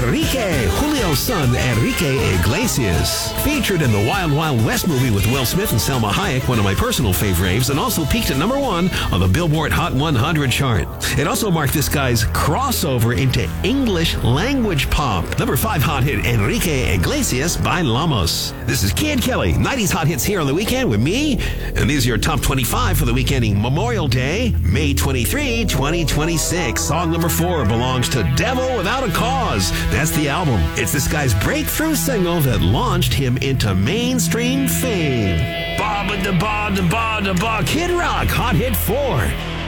Enrique, Julio's son, Enrique Iglesias. Featured in the Wild Wild West movie with Will Smith and Selma Hayek, one of my personal faves, and also peaked at number 1 on the Billboard Hot 100 chart. It also marked this guy's crossover into English language pop. Number 5 hot hit, Enrique Iglesias by Lamos. This is Kid Kelly, 90s hot hits here on the weekend with me, and these are your top 25 for the week ending Memorial Day, May 23, 2026. Song number 4 belongs to Devil Without a Cause. That's the album. It's this guy's breakthrough single that launched him into mainstream fame. Ba ba da ba da ba da ba. Kid Rock, hot hit 4.